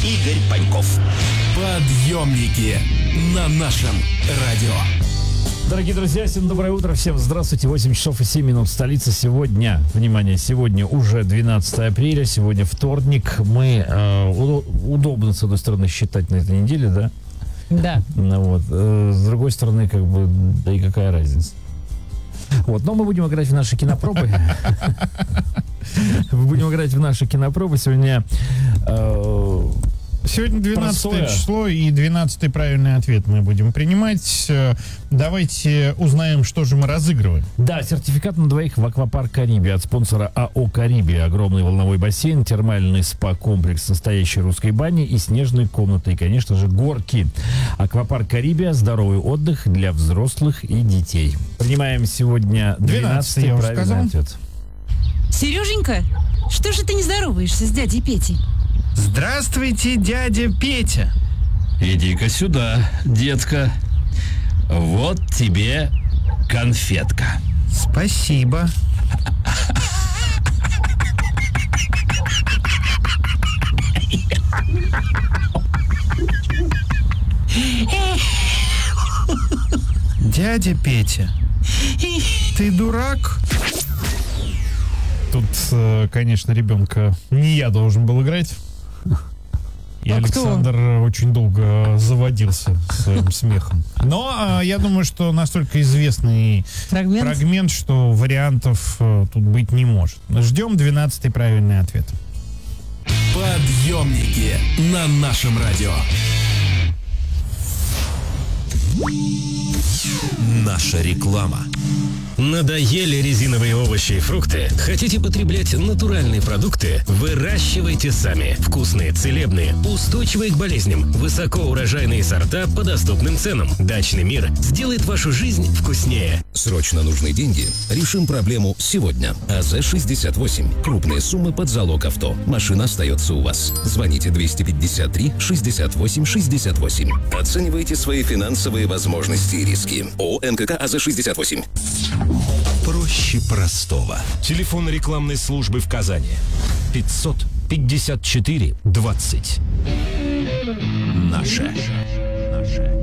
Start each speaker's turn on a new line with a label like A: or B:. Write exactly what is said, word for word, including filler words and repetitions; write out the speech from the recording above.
A: Игорь Паньков.
B: Подъемники на нашем радио.
C: Дорогие друзья, всем доброе утро, всем здравствуйте. восемь часов и семь минут, столица. Сегодня, внимание, сегодня уже двенадцатое апреля, сегодня вторник. Мы э, удобно, с одной стороны, считать на этой неделе, да?
D: Да.
C: Ну, вот. Э, с другой стороны, как бы, да и какая разница. Вот, но мы будем играть в наши кинопробы. Мы будем играть в наши кинопробы. Сегодня...
E: Сегодня двенадцатое число, и двенадцатый правильный ответ мы будем принимать. Давайте узнаем, что же мы разыгрываем.
C: Да, сертификат на двоих в аквапарк «Карибия» от спонсора АО «Карибия». Огромный волновой бассейн, термальный спа-комплекс настоящей русской бани и снежной комнаты. И, конечно же, горки. Аквапарк «Карибия» – здоровый отдых для взрослых и детей. Принимаем сегодня двенадцатый правильный сказал. Ответ.
D: Сереженька, что же ты не здороваешься с дядей Петей?
E: Здравствуйте, дядя Петя.
B: Иди-ка сюда, детка. Вот тебе конфетка.
E: Спасибо. Дядя Петя, ты дурак? Тут, конечно, ребенка не я должен был играть. И а Александр кто? Очень долго заводился своим смехом. Но а, я думаю, что настолько известный фрагмент? фрагмент, что вариантов а, тут быть не может. Ждем двенадцатый правильный ответ.
B: Подъемники на нашем радио. Наша реклама.
F: Надоели резиновые овощи и фрукты? Хотите потреблять натуральные продукты? Выращивайте сами. Вкусные, целебные, устойчивые к болезням, высокоурожайные сорта по доступным ценам. Дачный мир сделает вашу жизнь вкуснее.
G: Срочно нужны деньги? Решим проблему сегодня. АЗ шестьдесят восемь. Крупные суммы под залог авто. Машина остается у вас. Звоните двести пятьдесят три шестьдесят восемь шестьдесят восемь. Оценивайте свои финансовые возможности и риски. ООО НКК АЗ шестьдесят восемь.
B: Проще простого.
F: Телефон рекламной службы в Казани. пятьсот пятьдесят четыре двадцать.
B: Наше. Наше.